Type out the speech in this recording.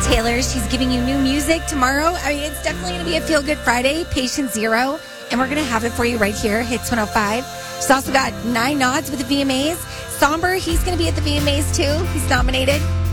Taylor. She's giving you new music tomorrow. I mean, it's definitely going to be a feel-good Friday, Patient Zero. And we're going to have it for you right here, Hits 105. She's also got 9 nods with the VMAs. Somber, he's going to be at the VMAs too. He's nominated.